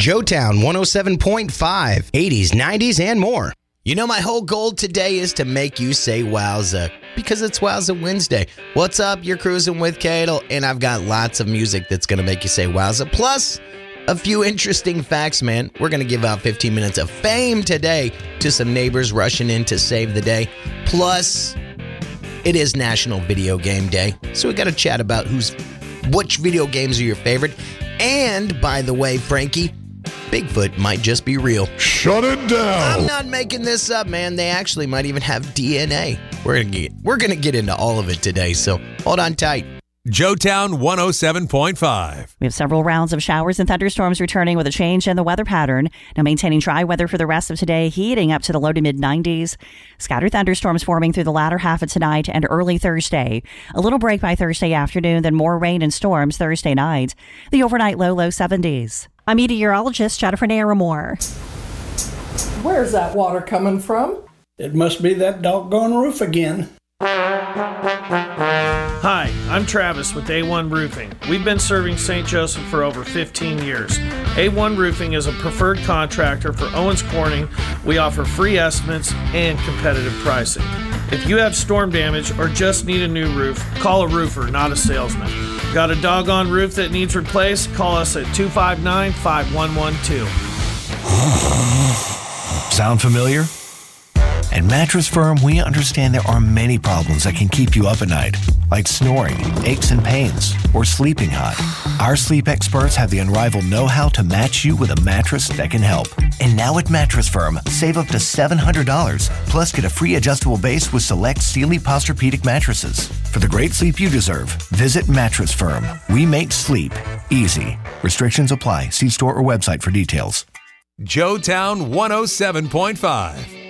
Joetown 107.5, 80s, 90s, and more. You know, my whole goal today is to make you say wowza, because it's Wowza Wednesday. What's up? You're cruising with Cadel, and I've got lots of music that's going to make you say wowza, plus a few interesting facts, man. We're going to give out 15 minutes of fame today to some neighbors rushing in to save the day. Plus, it is National Video Game Day, so we got to chat about which video games are your favorite. And, by the way, Frankie, Bigfoot might just be real. Shut it down. I'm not making this up, man. They actually might even have DNA. We're gonna get into all of it today, so hold on tight. Joetown 107.5. We have several rounds of showers and thunderstorms returning with a change in the weather pattern. Now maintaining dry weather for the rest of today, heating up to the low to mid-90s. Scattered thunderstorms forming through the latter half of tonight and early Thursday. A little break by Thursday afternoon, then more rain and storms Thursday night. The overnight low 70s. I'm meteorologist Jennifer Naramore. Where's that water coming from? It must be that doggone roof again. Hi, I'm Travis with A1 Roofing. We've been serving St. Joseph for over 15 years. A1 Roofing is a preferred contractor for Owens Corning. We offer free estimates and competitive pricing. If you have storm damage or just need a new roof, call a roofer, not a salesman. Got a doggone roof that needs replaced? Call us at 259-5112. Sound familiar? At Mattress Firm, we understand there are many problems that can keep you up at night, like snoring, aches and pains, or sleeping hot. Our sleep experts have the unrivaled know-how to match you with a mattress that can help. And now at Mattress Firm, save up to $700, plus get a free adjustable base with select Sealy Posturepedic mattresses. For the great sleep you deserve, visit Mattress Firm. We make sleep easy. Restrictions apply. See store or website for details. Joetown 107.5.